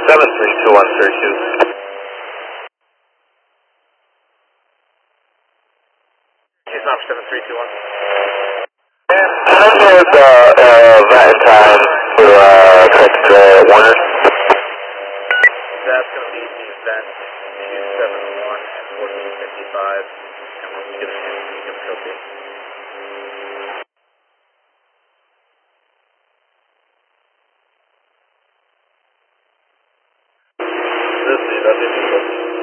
7321 Syracuse. Houston Officer 7321. Send me that in time for correct Warner. That's going to be the event 271 at 1455. And we'll give it a copy.